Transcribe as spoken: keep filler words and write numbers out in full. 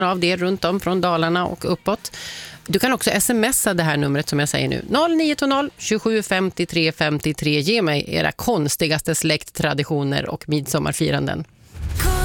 av det runt om från Dalarna och uppåt. Du kan också smsa det här numret som jag säger nu. noll nio två noll tjugosju femtiotre femtiotre. Ge mig era konstigaste släkttraditioner och midsommarfiranden.